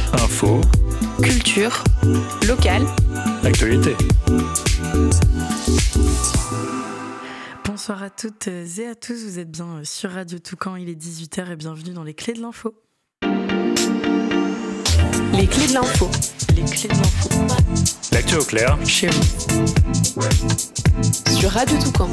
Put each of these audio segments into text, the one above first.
Info, culture, locale, actualité. Bonsoir à toutes et à tous, vous êtes bien sur Radio Toucan, il est 18h et bienvenue dans les clés de l'info. les clés de l'info. Les clés de l'info. L'actu au clair. Chez vous. Sur Radio Toucan.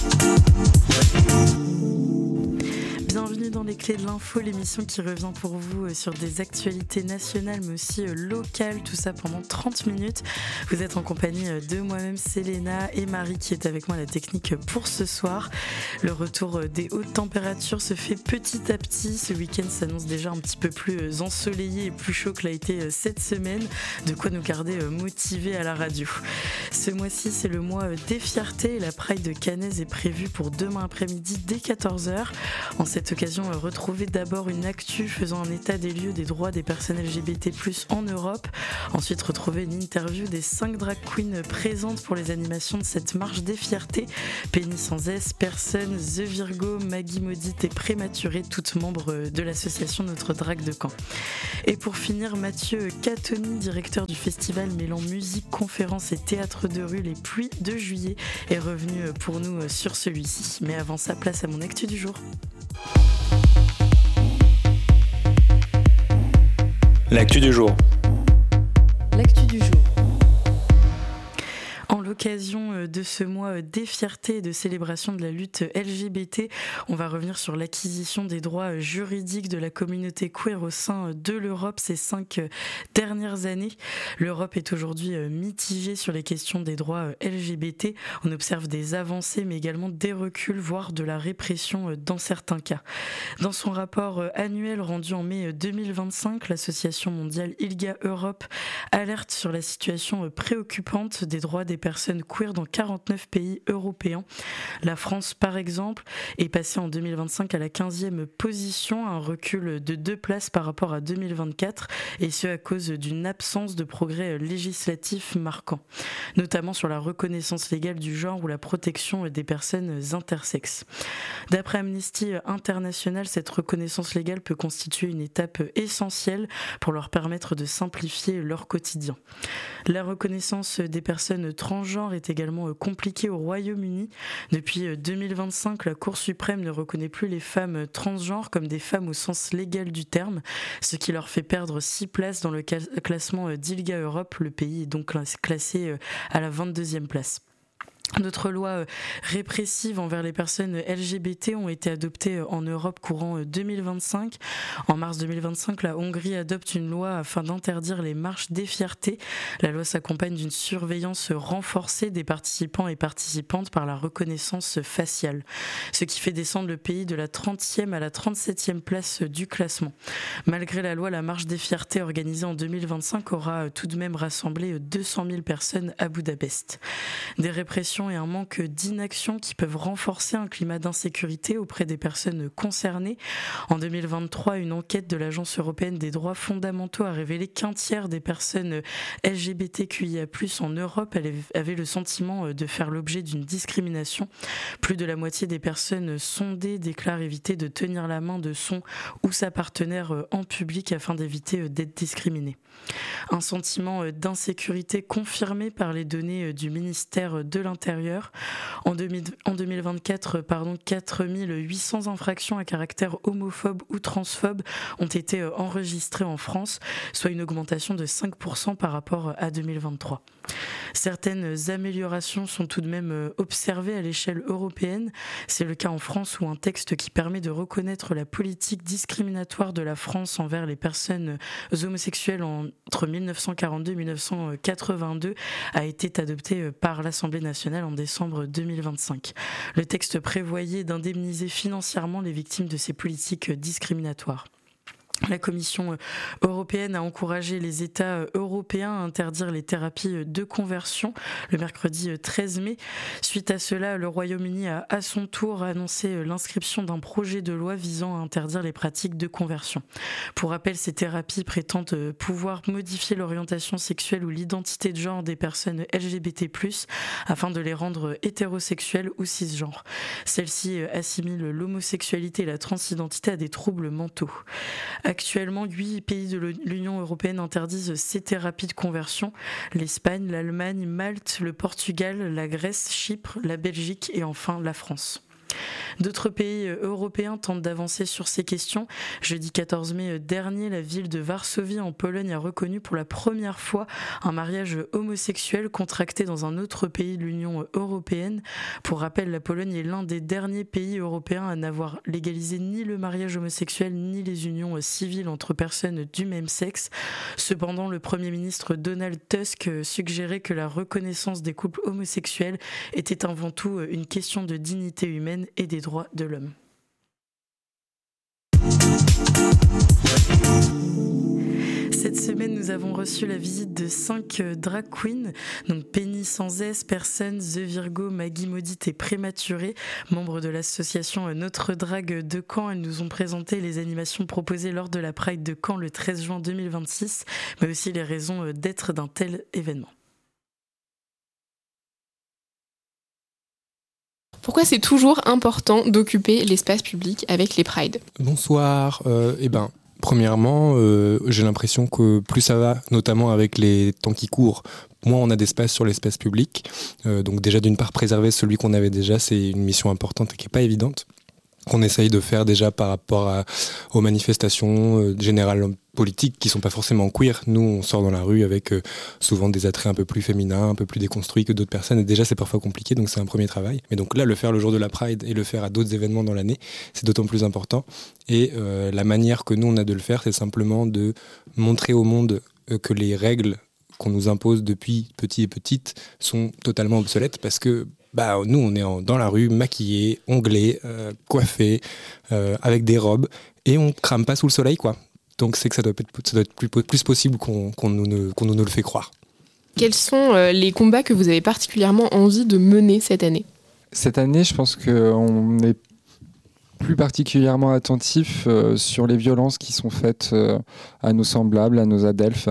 Bienvenue dans les clés de l'info, l'émission qui revient pour vous sur des actualités nationales mais aussi locales, tout ça pendant 30 minutes. Vous êtes en compagnie de moi-même, Célena, et Marie qui est avec moi à la technique pour ce soir. Le retour des hautes températures se fait petit à petit. Ce week-end s'annonce déjà un petit peu plus ensoleillé et plus chaud que l'a été cette semaine. De quoi nous garder motivés à la radio. Ce mois-ci, c'est le mois des fiertés et la Pride de Cannes est prévue pour demain après-midi dès 14h. En cette occasion, retrouvez d'abord une actu faisant un état des lieux des droits des personnes LGBT+ en Europe. Ensuite, retrouvez une interview des 5 drag queens présentes pour les animations de cette marche des fiertés. Penny sans S, Personne, The Virgo, Maggie Maudite et Prématurée, toutes membres de l'association Notre Drag de Caen. Et pour finir, Mathieu Catoni, directeur du festival mêlant musique, conférences et théâtre de rue Les Pluies de Juillet, est revenu pour nous sur celui-ci. Mais avant ça, place à mon actu du jour. L'actu du jour. L'actu du jour. En l'occasion de ce mois des fiertés et de célébration de la lutte LGBT, on va revenir sur l'acquisition des droits juridiques de la communauté queer au sein de l'Europe ces 5 dernières années. L'Europe est aujourd'hui mitigée sur les questions des droits LGBT. On observe des avancées mais également des reculs, voire de la répression dans certains cas. Dans son rapport annuel rendu en mai 2025, l'association mondiale ILGA Europe alerte sur la situation préoccupante des droits des personnes queer dans 49 pays européens. La France, par exemple, est passée en 2025 à la 15e position, un recul de 2 places par rapport à 2024, et ce à cause d'une absence de progrès législatif marquant, notamment sur la reconnaissance légale du genre ou la protection des personnes intersexes. D'après Amnesty International, cette reconnaissance légale peut constituer une étape essentielle pour leur permettre de simplifier leur quotidien. La reconnaissance des personnes transgenres est également compliquée au Royaume-Uni. Depuis 2025, la Cour suprême ne reconnaît plus les femmes transgenres comme des femmes au sens légal du terme, ce qui leur fait perdre 6 places dans le classement d'ILGA Europe. Le pays est donc classé à la 22e place. D'autres lois répressives envers les personnes LGBT ont été adoptées en Europe courant 2025. En mars 2025, la Hongrie adopte une loi afin d'interdire les marches des fiertés. La loi s'accompagne d'une surveillance renforcée des participants et participantes par la reconnaissance faciale, ce qui fait descendre le pays de la 30e à la 37e place du classement. Malgré la loi, la marche des fiertés organisée en 2025 aura tout de même rassemblé 200 000 personnes à Budapest. Des répressions et un manque d'inaction qui peuvent renforcer un climat d'insécurité auprès des personnes concernées. En 2023, une enquête de l'Agence européenne des droits fondamentaux a révélé qu'un tiers des personnes LGBTQIA+ en Europe avaient le sentiment de faire l'objet d'une discrimination. Plus de la moitié des personnes sondées déclarent éviter de tenir la main de son ou sa partenaire en public afin d'éviter d'être discriminées. Un sentiment d'insécurité confirmé par les données du ministère de l'Intérieur. En 2024, 4800 infractions à caractère homophobe ou transphobe ont été enregistrées en France, soit une augmentation de 5% par rapport à 2023. Certaines améliorations sont tout de même observées à l'échelle européenne. C'est le cas en France où un texte qui permet de reconnaître la politique discriminatoire de la France envers les personnes homosexuelles entre 1942 et 1982 a été adopté par l'Assemblée nationale en décembre 2025. Le texte prévoyait d'indemniser financièrement les victimes de ces politiques discriminatoires. La Commission européenne a encouragé les États européens à interdire les thérapies de conversion le mercredi 13 mai. Suite à cela, le Royaume-Uni a à son tour annoncé l'inscription d'un projet de loi visant à interdire les pratiques de conversion. Pour rappel, ces thérapies prétendent pouvoir modifier l'orientation sexuelle ou l'identité de genre des personnes LGBT+, afin de les rendre hétérosexuelles ou cisgenres. Celles-ci assimilent l'homosexualité et la transidentité à des troubles mentaux. Actuellement, 8 pays de l'Union européenne interdisent ces thérapies de conversion. L'Espagne, l'Allemagne, Malte, le Portugal, la Grèce, Chypre, la Belgique et enfin la France. D'autres pays européens tentent d'avancer sur ces questions. Jeudi 14 mai dernier, la ville de Varsovie en Pologne a reconnu pour la première fois un mariage homosexuel contracté dans un autre pays de l'Union européenne. Pour rappel, la Pologne est l'un des derniers pays européens à n'avoir légalisé ni le mariage homosexuel ni les unions civiles entre personnes du même sexe. Cependant, le Premier ministre Donald Tusk suggérait que la reconnaissance des couples homosexuels était avant tout une question de dignité humaine et des droits de l'homme. Cette semaine, nous avons reçu la visite de 5 drag queens, donc Penny Sans S, Personne, The Virgo, Maggie Maudite et Prématurée, membres de l'association Notre Drag de Caen. Elles nous ont présenté les animations proposées lors de la Pride de Caen le 13 juin 2026, mais aussi les raisons d'être d'un tel événement. Pourquoi c'est toujours important d'occuper l'espace public avec les prides ? Bonsoir. Premièrement, j'ai l'impression que plus ça va, notamment avec les temps qui courent, moins on a d'espace sur l'espace public. Donc déjà, d'une part, préserver celui qu'on avait déjà, c'est une mission importante et qui n'est pas évidente. Qu'on essaye de faire déjà par rapport aux manifestations générales politiques qui sont pas forcément queer. Nous, on sort dans la rue avec souvent des attraits un peu plus féminins, un peu plus déconstruits que d'autres personnes, et déjà c'est parfois compliqué, donc c'est un premier travail. Mais donc là, le faire le jour de la Pride et le faire à d'autres événements dans l'année, c'est d'autant plus important. Et la manière que nous, on a de le faire, c'est simplement de montrer au monde que les règles qu'on nous impose depuis petit et petite sont totalement obsolètes, parce que nous, on est dans la rue, maquillés, onglés, coiffés, avec des robes, et on crame pas sous le soleil, quoi. Donc c'est que ça doit être plus possible qu'on nous ne le fait croire. Quels sont les combats que vous avez particulièrement envie de mener cette année ? Cette année, je pense qu'on est plus particulièrement attentif sur les violences qui sont faites à nos semblables, à nos adelphes.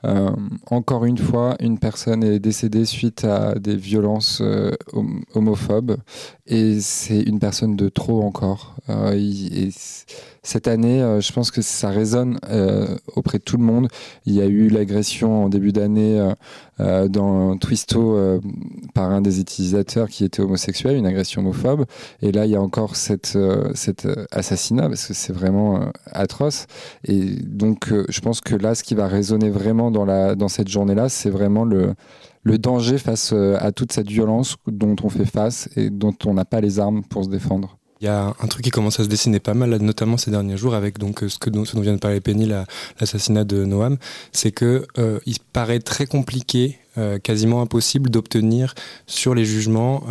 Encore une fois, une personne est décédée suite à des violences homophobes, et c'est une personne de trop encore. Et cette année, je pense que ça résonne auprès de tout le monde. Il y a eu l'agression en début d'année dans Twisto par un des utilisateurs qui était homosexuel, une agression homophobe. Et là, il y a encore cet assassinat, parce que c'est vraiment atroce. Et donc, je pense que là, ce qui va résonner vraiment dans cette journée-là, c'est vraiment le danger face à toute cette violence dont on fait face et dont on n'a pas les armes pour se défendre. Il y a un truc qui commence à se dessiner pas mal, notamment ces derniers jours, avec donc ce dont vient de parler Penny, l'assassinat de Noam. C'est que il paraît très compliqué, quasiment impossible d'obtenir sur les jugements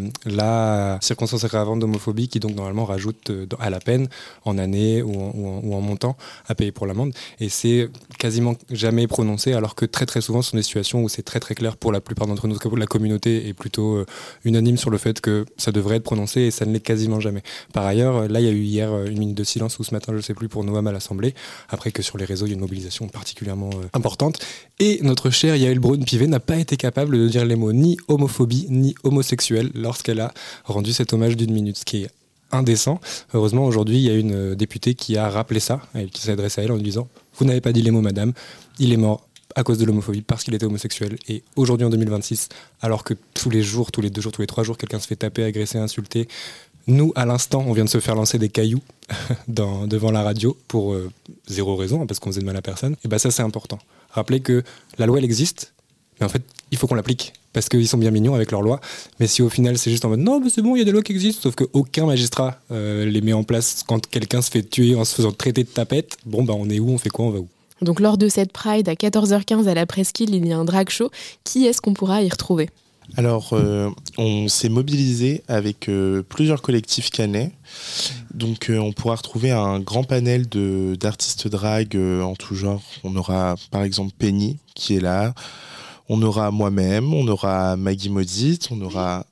la circonstance aggravante d'homophobie, qui donc normalement rajoute à la peine en année ou en montant à payer pour l'amende, et c'est quasiment jamais prononcé, alors que très très souvent ce sont des situations où c'est très très clair pour la plupart d'entre nous, que la communauté est plutôt unanime sur le fait que ça devrait être prononcé, et ça ne l'est quasiment jamais. Par ailleurs, là il y a eu hier une minute de silence, ou ce matin je sais plus, pour Noam à l'Assemblée, après que sur les réseaux il y a une mobilisation particulièrement importante, et notre chère Yael Braun-Pivet n'a pas été capable de dire les mots ni homophobie ni homosexuel lorsqu'elle a rendu cet hommage d'une minute, ce qui est indécent. Heureusement, aujourd'hui, il y a une députée qui a rappelé ça, et qui s'est adressée à elle en lui disant « Vous n'avez pas dit les mots, madame, il est mort à cause de l'homophobie parce qu'il était homosexuel. » Et aujourd'hui, en 2026, alors que tous les jours, tous les 2 jours, tous les 3 jours, quelqu'un se fait taper, agresser, insulter, nous, à l'instant, on vient de se faire lancer des cailloux devant la radio pour zéro raison, parce qu'on faisait de mal à personne. Et ça, c'est important. Rappelez que la loi, elle existe, mais en fait, il faut qu'on l'applique, parce qu'ils sont bien mignons avec leurs lois. Mais si au final, c'est juste en mode « Non, mais c'est bon, il y a des lois qui existent », sauf qu'aucun magistrat les met en place quand quelqu'un se fait tuer en se faisant traiter de tapette, on est où, on fait quoi, on va où ? Donc lors de cette Pride, à 14h15 à la Presqu'île, il y a un drag show. Qui est-ce qu'on pourra y retrouver ? Alors, on s'est mobilisé avec plusieurs collectifs cannais. Donc, on pourra retrouver un grand panel d'artistes drag en tout genre. On aura, par exemple, Penny, qui est là. On aura moi-même, on aura Maggie Maudite, on aura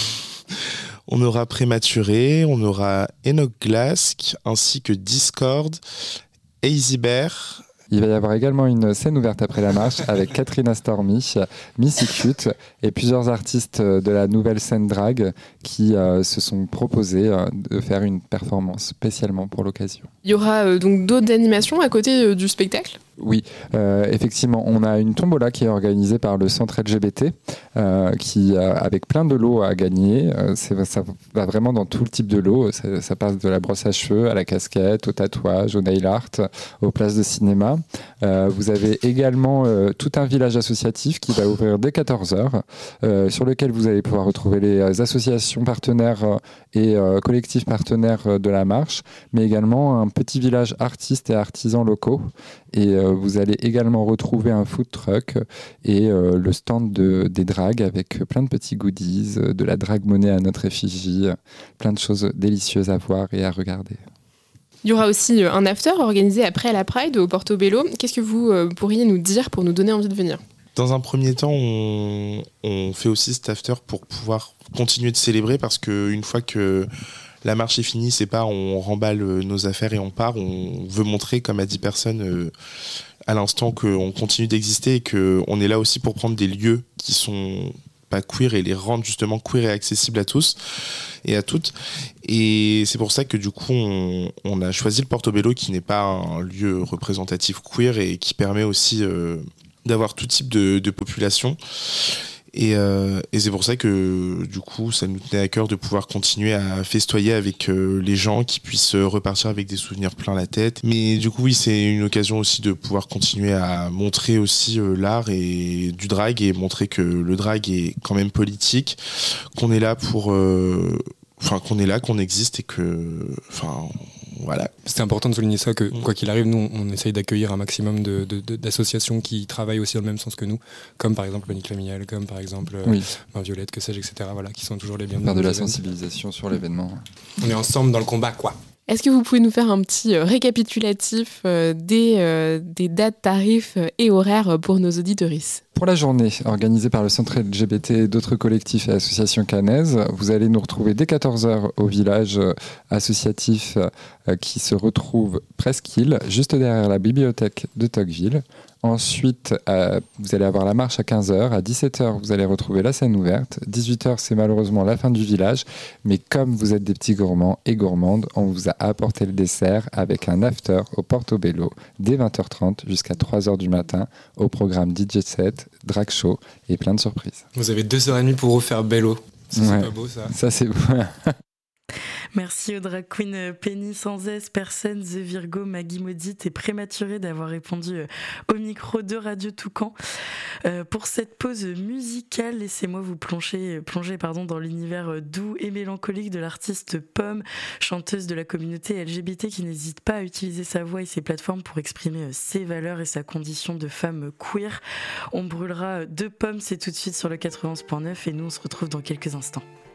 Prématuré, on aura Enoch Glask, ainsi que Discord, Easy Bear, Il va y avoir également une scène ouverte après la marche avec Katrina Stormy, Missy Cute et plusieurs artistes de la nouvelle scène drag qui se sont proposés de faire une performance spécialement pour l'occasion. Il y aura donc d'autres animations à côté du spectacle ? Oui, effectivement, on a une tombola qui est organisée par le centre LGBT, avec plein de lots à gagner. Ça va vraiment dans tout le type de lots. Ça passe de la brosse à cheveux à la casquette, au tatouage, au nail art, aux places de cinéma. Vous avez également tout un village associatif qui va ouvrir dès 14h, sur lequel vous allez pouvoir retrouver les associations partenaires et collectifs partenaires de la marche, mais également un petit village artistes et artisans locaux. Et vous allez également retrouver un food truck et le stand des dragues avec plein de petits goodies, de la drague monnaie à notre effigie, plein de choses délicieuses à voir et à regarder. Il y aura aussi un after organisé après la Pride au Portobello. Qu'est-ce que vous pourriez nous dire pour nous donner envie de venir ? Dans un premier temps, on fait aussi cet after pour pouvoir continuer de célébrer, parce qu'une fois que la marche est finie, c'est pas on remballe nos affaires et on part. On veut montrer, comme a dit personne à l'instant, qu'on continue d'exister et qu'on est là aussi pour prendre des lieux qui sont pas queer et les rendre justement queer et accessibles à tous et à toutes. Et c'est pour ça que du coup on a choisi le Portobello, qui n'est pas un lieu représentatif queer et qui permet aussi d'avoir tout type de population. Et c'est pour ça que du coup ça nous tenait à cœur de pouvoir continuer à festoyer avec les gens, qui puissent repartir avec des souvenirs plein la tête. Mais du coup oui, c'est une occasion aussi de pouvoir continuer à montrer aussi l'art et du drag, et montrer que le drag est quand même politique, qu'on est là pour qu'on existe et que voilà. C'est important de souligner ça, que quoi qu'il arrive, nous on essaye d'accueillir un maximum d'associations qui travaillent aussi dans le même sens que nous, comme par exemple Monique Lamiel, comme par exemple Violette, que sais-je, etc. Voilà, qui sont toujours les bienvenus. Faire de la sensibilisation sur l'événement. On est ensemble dans le combat, quoi. Est-ce que vous pouvez nous faire un petit récapitulatif des dates, tarifs et horaires pour nos auditeuristes ? Pour la journée organisée par le Centre LGBT et d'autres collectifs et associations cannaises, vous allez nous retrouver dès 14h au village associatif qui se retrouve Presqu'île, juste derrière la bibliothèque de Tocqueville. Ensuite, vous allez avoir la marche à 15h. À 17h, vous allez retrouver la scène ouverte. 18h, c'est malheureusement la fin du village. Mais comme vous êtes des petits gourmands et gourmandes, on vous a apporté le dessert avec un after au Portobello dès 20h30 jusqu'à 3h du matin, au programme DJ set, drag show et plein de surprises. Vous avez 2h30 pour refaire Bello. C'est pas beau, ça. Ça, c'est beau. Merci aux drag queens Penny Sans S, Personne, The Virgo, Maggie Maudite et Prématuré d'avoir répondu au micro de Radio Toucan. Pour cette pause musicale, laissez-moi vous plonger dans l'univers doux et mélancolique de l'artiste Pomme, chanteuse de la communauté LGBT qui n'hésite pas à utiliser sa voix et ses plateformes pour exprimer ses valeurs et sa condition de femme queer. On brûlera deux pommes, c'est tout de suite sur le 91.9 et nous on se retrouve dans quelques instants.